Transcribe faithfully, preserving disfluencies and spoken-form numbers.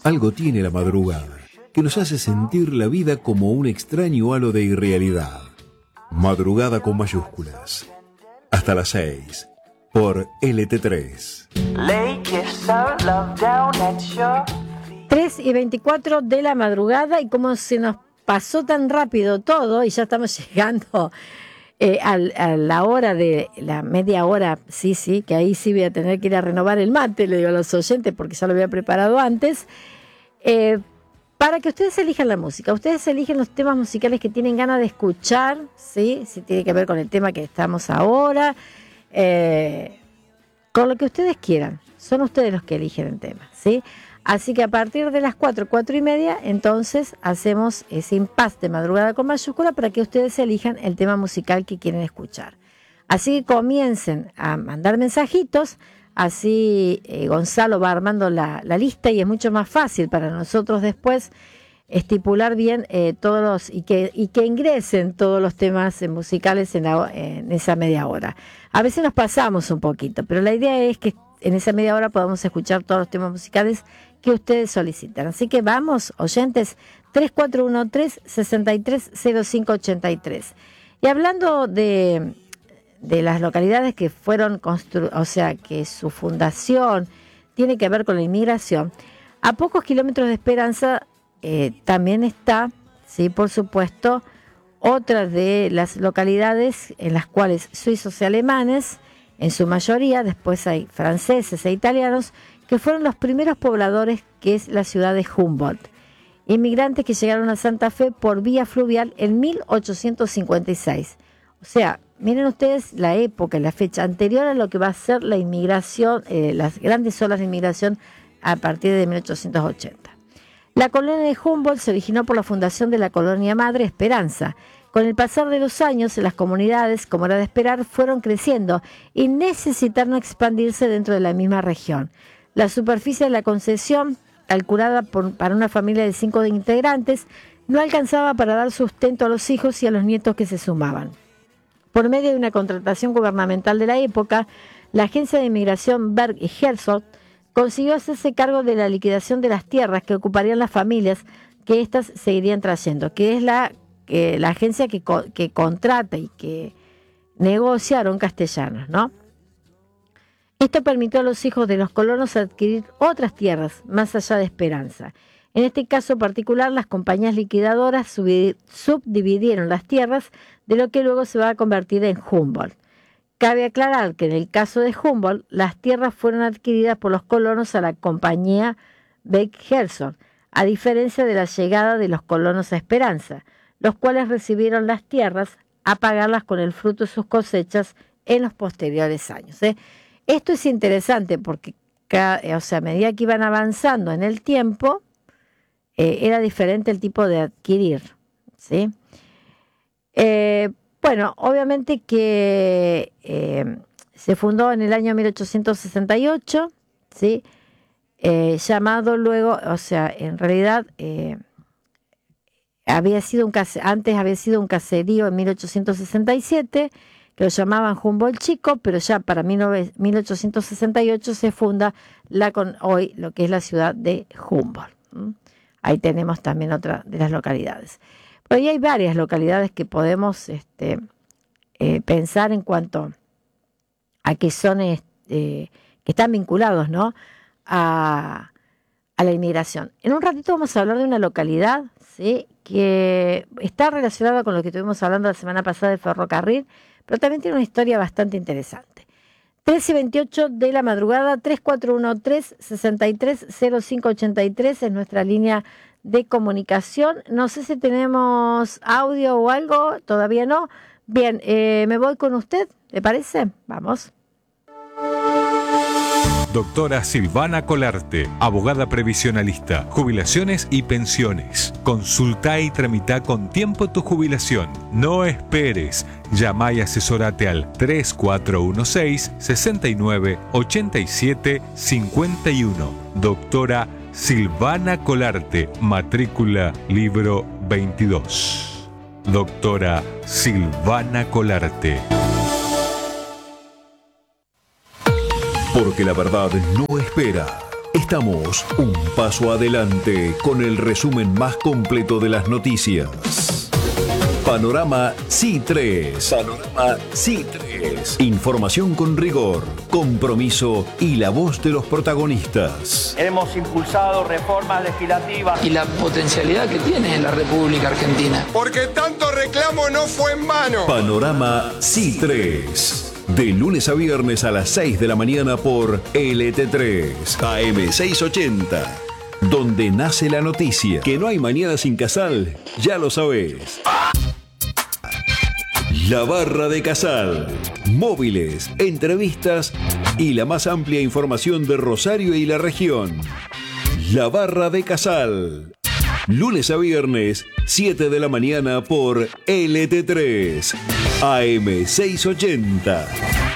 Algo tiene la madrugada, que nos hace sentir la vida como un extraño halo de irrealidad. Madrugada con mayúsculas. Hasta las seis, por L T tres. tres y veinticuatro de la madrugada, y como se nos pasó tan rápido todo, y ya estamos llegando eh, a, a la hora de la media hora, sí, sí, que ahí sí voy a tener que ir a renovar el mate, le digo a los oyentes, porque ya lo había preparado antes, eh, para que ustedes elijan la música. Ustedes eligen los temas musicales que tienen ganas de escuchar, ¿sí? Si tiene que ver con el tema que estamos ahora, eh, con lo que ustedes quieran. Son ustedes los que eligen el tema, ¿sí? Así que a partir de las cuatro, cuatro y media, entonces hacemos ese impasse de madrugada con mayúscula para que ustedes elijan el tema musical que quieren escuchar. Así que comiencen a mandar mensajitos, así eh, Gonzalo va armando la, la lista y es mucho más fácil para nosotros después estipular bien eh, todos los, y que, y que ingresen todos los temas eh, musicales en, la, en esa media hora. A veces nos pasamos un poquito, pero la idea es que en esa media hora podamos escuchar todos los temas musicales que ustedes solicitan. Así que vamos, oyentes, tres cuatro uno tres, seis tres cero cinco ocho tres. Y hablando de, de las localidades que fueron construidas, o sea, que su fundación tiene que ver con la inmigración, a pocos kilómetros de Esperanza eh, también está, sí, por supuesto, otra de las localidades en las cuales suizos y alemanes, en su mayoría, después hay franceses e italianos, que fueron los primeros pobladores, que es la ciudad de Humboldt. Inmigrantes que llegaron a Santa Fe por vía fluvial en mil ochocientos cincuenta y seis. O sea, miren ustedes la época, la fecha anterior a lo que va a ser la inmigración, eh, las grandes olas de inmigración a partir de mil ochocientos ochenta. La colonia de Humboldt se originó por la fundación de la colonia madre Esperanza. Con el pasar de los años, las comunidades, como era de esperar, fueron creciendo y necesitaron expandirse dentro de la misma región. La superficie de la concesión, calculada por, para una familia de cinco integrantes, no alcanzaba para dar sustento a los hijos y a los nietos que se sumaban. Por medio de una contratación gubernamental de la época, la agencia de inmigración Berg y Herzog consiguió hacerse cargo de la liquidación de las tierras que ocuparían las familias que éstas seguirían trayendo, que es la, eh, la agencia que, que contrata y que negociaron castellanos, ¿no? Esto permitió a los hijos de los colonos adquirir otras tierras más allá de Esperanza. En este caso particular, las compañías liquidadoras subdividieron las tierras de lo que luego se va a convertir en Humboldt. Cabe aclarar que en el caso de Humboldt, las tierras fueron adquiridas por los colonos a la compañía Beck-Herzog, a diferencia de la llegada de los colonos a Esperanza, los cuales recibieron las tierras a pagarlas con el fruto de sus cosechas en los posteriores años, ¿eh? Esto es interesante porque cada, o sea, a medida que iban avanzando en el tiempo, eh, era diferente el tipo de adquirir, ¿sí? Eh, bueno, obviamente que eh, se fundó en el año mil ochocientos sesenta y ocho, ¿sí? Eh, llamado luego, o sea, en realidad eh, había sido un case, antes había sido un caserío en mil ochocientos sesenta y siete, que lo llamaban Humboldt Chico, pero ya para mil ochocientos sesenta y ocho se funda la con hoy lo que es la ciudad de Humboldt. ¿Mm? Ahí tenemos también otra de las localidades. Pero ahí hay varias localidades que podemos este, eh, pensar en cuanto a que son este, que están vinculados, ¿no?, a, a la inmigración. En un ratito vamos a hablar de una localidad, ¿sí?, que está relacionada con lo que estuvimos hablando la semana pasada del ferrocarril, pero también tiene una historia bastante interesante. tres y veintiocho de la madrugada, tres cuatro uno tres, seis tres cero cinco ocho tres es nuestra línea de comunicación. No sé si tenemos audio o algo, todavía no. Bien, eh, me voy con usted, ¿le parece? Vamos. Doctora Silvana Colarte, abogada previsionalista, jubilaciones y pensiones. Consulta y tramita con tiempo tu jubilación. No esperes. Llama y asesorate al tres cuatro uno seis, seis nueve, ocho siete cinco uno. Doctora Silvana Colarte, matrícula libro veintidós. Doctora Silvana Colarte. Porque la verdad no espera. Estamos un paso adelante con el resumen más completo de las noticias. Panorama C I tres. Panorama C I tres. Información con rigor, compromiso y la voz de los protagonistas. Hemos impulsado reformas legislativas y la potencialidad que tiene la República Argentina. Porque tanto reclamo no fue en vano. Panorama C I tres. De lunes a viernes a las seis de la mañana por L T tres, A M seiscientos ochenta. Donde nace la noticia. Que no hay mañana sin Casal, ya lo sabés. La Barra de Casal. Móviles, entrevistas y la más amplia información de Rosario y la región. La Barra de Casal. Lunes a viernes, siete de la mañana por L T tres, A M seiscientos ochenta.